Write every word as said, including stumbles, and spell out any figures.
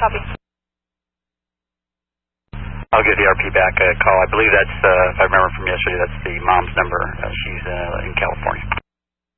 Copy. I'll give the R P back a call. I believe that's, uh, if I remember from yesterday, that's the mom's number. Uh, she's uh, in California.